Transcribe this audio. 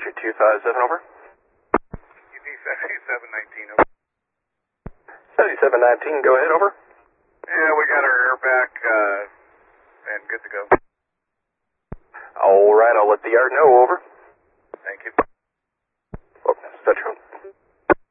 Entry 257, over. UP 7719, over. 7719, go ahead, over. Yeah, we got our air back, and good to go. All right, I'll let the yard know, over. Thank you. Oh, Spectrum.